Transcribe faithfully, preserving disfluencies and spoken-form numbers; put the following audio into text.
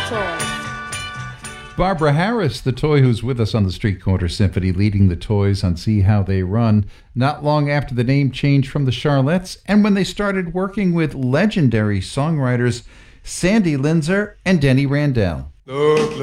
Toys. Barbara Harris, the toy who's with us on the Street Corner Symphony, leading the toys on See How They Run, not long after the name changed from the Charlettes, and when they started working with legendary songwriters Sandy Linzer and Denny Randell.